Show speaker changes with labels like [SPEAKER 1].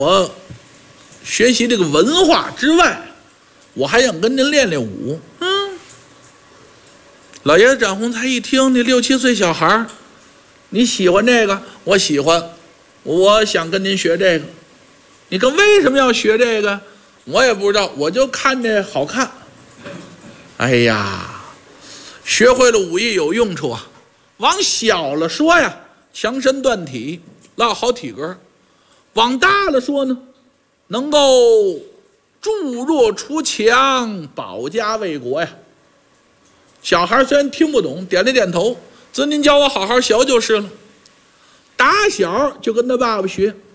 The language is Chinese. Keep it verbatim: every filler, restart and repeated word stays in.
[SPEAKER 1] 我学习这个文化之外，我还想跟您练练武。嗯，老爷子展宏才一听，你六七岁小孩儿，你喜欢这个，我喜欢，我想跟您学这个。你跟为什么要学这个？我也不知道，我就看这好看。哎呀，学会了武艺有用处啊。往小了说呀，强身断体，落好体格；往大了说呢，能够助弱除强，保家卫国呀。小孩虽然听不懂，点了点头，子您教我好好学就是了。打小就跟他爸爸学。